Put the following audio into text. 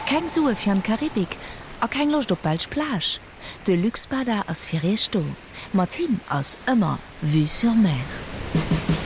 Keng Sue fir an Karibik a keng Locht op Belsch Plage. De Luxbader ass fir Sto. Mat him ass ëmmer Vue sur Mer.